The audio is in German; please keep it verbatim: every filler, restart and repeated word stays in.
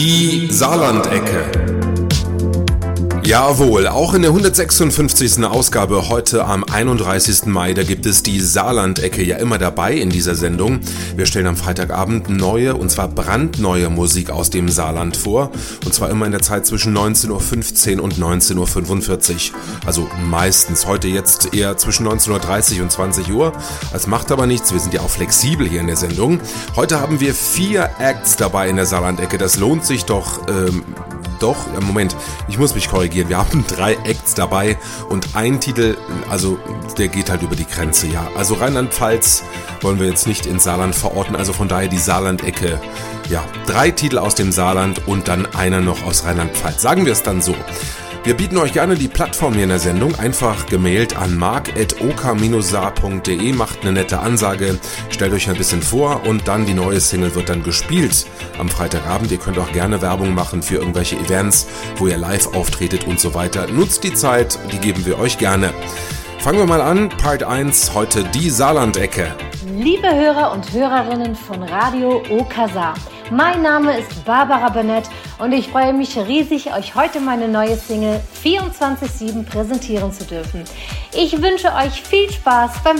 Die Saarlandecke. Jawohl, auch in der hundertsechsundfünfzigsten Ausgabe heute am einunddreißigsten Mai, da gibt es die Saarlandecke ja immer dabei in dieser Sendung. Wir stellen am Freitagabend neue, und zwar brandneue Musik aus dem Saarland vor, und zwar immer in der Zeit zwischen neunzehn Uhr fünfzehn und neunzehn Uhr fünfundvierzig. Also meistens, heute jetzt eher zwischen neunzehn Uhr dreißig und zwanzig Uhr. Das macht aber nichts, wir sind ja auch flexibel hier in der Sendung. Heute haben wir vier Acts dabei in der Saarlandecke, das lohnt sich doch... Ähm, Doch, Moment, ich muss mich korrigieren. Wir haben drei Acts dabei und ein Titel, also der geht halt über die Grenze, ja. Also Rheinland-Pfalz wollen wir jetzt nicht ins Saarland verorten, also von daher die Saarlandecke. Ja, drei Titel aus dem Saarland und dann einer noch aus Rheinland-Pfalz. Sagen wir es dann so. Wir bieten euch gerne die Plattform hier in der Sendung. Einfach gemailt an mark at o k saar punkt d e, macht eine nette Ansage, stellt euch ein bisschen vor und dann die neue Single wird dann gespielt am Freitagabend. Ihr könnt auch gerne Werbung machen für irgendwelche Events, wo ihr live auftretet und so weiter. Nutzt die Zeit, die geben wir euch gerne. Fangen wir mal an, Part eins, heute die Saarlandecke. Liebe Hörer und Hörerinnen von Radio O K Saar, mein Name ist Barbara Bennett und ich freue mich riesig, euch heute meine neue Single vierundzwanzig sieben präsentieren zu dürfen. Ich wünsche euch viel Spaß beim